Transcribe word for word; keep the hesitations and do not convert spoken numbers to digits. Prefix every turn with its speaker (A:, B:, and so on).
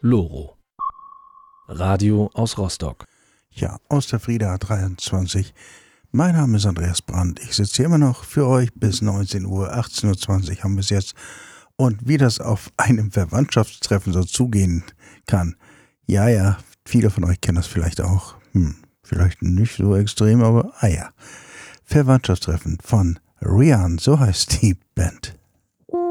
A: Loro. Radio aus Rostock.
B: Ja, aus der Frieda dreiundzwanzig. Mein Name ist Andreas Brandt. Ich sitze hier immer noch für euch bis neunzehn Uhr, achtzehn Uhr zwanzig haben wir es jetzt. Und wie das auf einem Verwandtschaftstreffen so zugehen kann, ja, ja, viele von euch kennen das vielleicht auch. Hm, vielleicht nicht so extrem, aber ah ja. Verwandtschaftstreffen von Rian, so heißt die Band.